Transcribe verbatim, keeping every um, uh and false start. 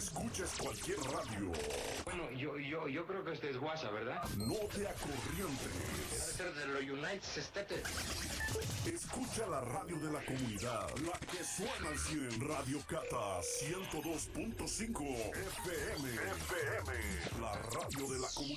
escuches cualquier radio. Bueno, yo, yo, yo creo que este es WhatsApp, ¿verdad? No te acorrientes. Debe ser de los United States. Escucha la radio de la comunidad, la que suena al cien, Radio Cata ciento dos punto cinco F M. F M, la radio de la comunidad.